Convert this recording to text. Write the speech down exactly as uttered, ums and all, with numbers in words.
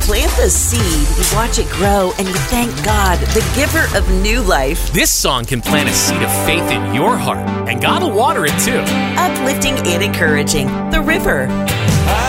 plant the seed, you watch it grow, and you thank God, the giver of new life. This song can plant a seed of faith in your heart, and God will water it too. Uplifting and encouraging, The River.